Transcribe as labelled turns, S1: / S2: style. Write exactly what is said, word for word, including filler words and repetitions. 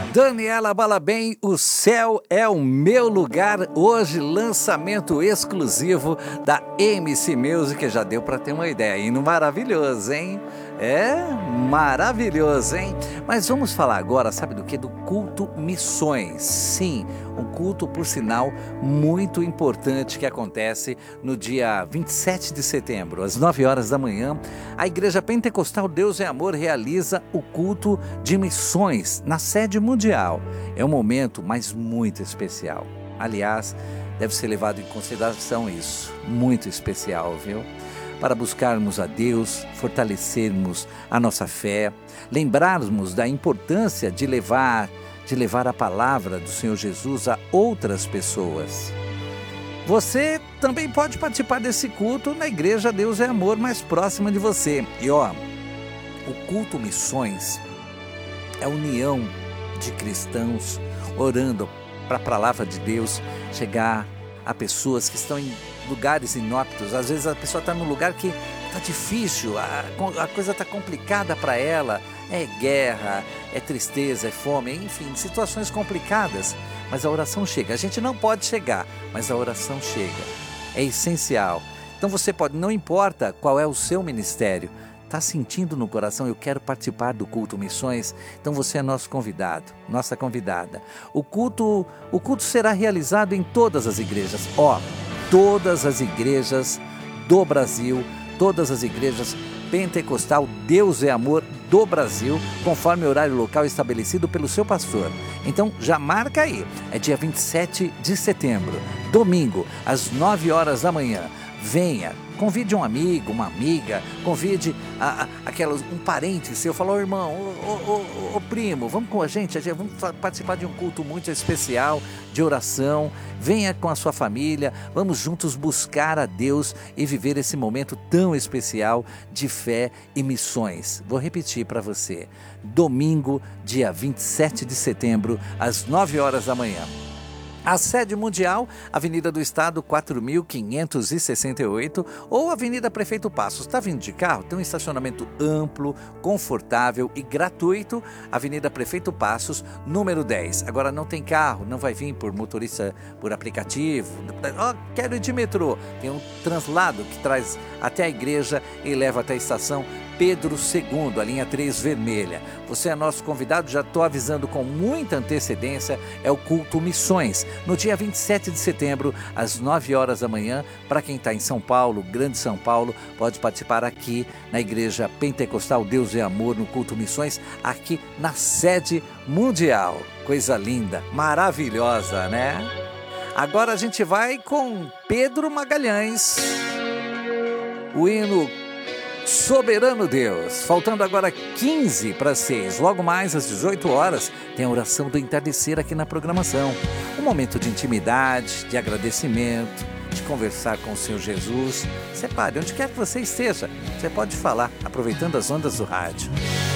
S1: Daniela Balabem, O Céu é o Meu Lugar. Hoje, lançamento exclusivo da M C Music. Já deu para ter uma ideia. Hino maravilhoso, hein? É maravilhoso, hein? Mas vamos falar agora, sabe do que? Do culto Missões. Sim, um culto, por sinal, muito importante que acontece no dia vinte e sete de setembro, às nove horas da manhã. A Igreja Pentecostal Deus é Amor realiza o culto de missões na sede mundial. É um momento, mas muito especial. Aliás, deve ser levado em consideração isso. Muito especial, viu? Para buscarmos a Deus, fortalecermos a nossa fé, lembrarmos da importância de levar, de levar a palavra do Senhor Jesus a outras pessoas. Você também pode participar desse culto na Igreja Deus é Amor mais próxima de você. E ó, o culto Missões é a união de cristãos orando para a palavra de Deus chegar a pessoas que estão em lugares inóspitos. Às vezes a pessoa está num lugar que está difícil, a, a coisa está complicada para ela, é guerra, é tristeza, é fome, enfim, situações complicadas, mas a oração chega. A gente não pode chegar, mas a oração chega, é essencial. Então você pode, não importa qual é o seu ministério, está sentindo no coração, eu quero participar do culto Missões, então você é nosso convidado, nossa convidada. O culto, o culto será realizado em todas as igrejas, ó, todas as igrejas do Brasil, todas as igrejas pentecostal Deus é Amor do Brasil, conforme o horário local estabelecido pelo seu pastor. Então já marca aí, é dia vinte e sete de setembro, domingo, às nove horas da manhã. Venha, convide um amigo, uma amiga, convide a, a, aquelas, um parente seu, falou, oh, irmão, ô oh, oh, oh, primo, vamos com a gente, a gente, vamos participar de um culto muito especial, de oração, venha com a sua família, vamos juntos buscar a Deus e viver esse momento tão especial de fé e missões. Vou repetir para você, domingo, dia vinte e sete de setembro, às nove horas da manhã. A sede mundial, Avenida do Estado quatro mil quinhentos e sessenta e oito ou Avenida Prefeito Passos. Está vindo de carro? Tem um estacionamento amplo, confortável e gratuito. Avenida Prefeito Passos, número dez. Agora não tem carro, não vai vir por motorista, por aplicativo. Oh, quero ir de metrô. Tem um translado que traz até a igreja e leva até a estação Pedro segundo, a linha três vermelha. Você é nosso convidado, já estou avisando com muita antecedência, é o culto Missões, no dia vinte e sete de setembro, às nove horas da manhã. Para quem está em São Paulo, Grande São Paulo, pode participar aqui na Igreja Pentecostal Deus é Amor, no culto Missões, aqui na sede mundial. Coisa linda, maravilhosa, né? Agora a gente vai com Pedro Magalhães, o hino Soberano Deus, faltando agora quinze para seis, logo mais às dezoito horas, tem a oração do entardecer aqui na programação. Um momento de intimidade, de agradecimento, de conversar com o Senhor Jesus. Separe, onde quer que você esteja, você pode falar, aproveitando as ondas do rádio.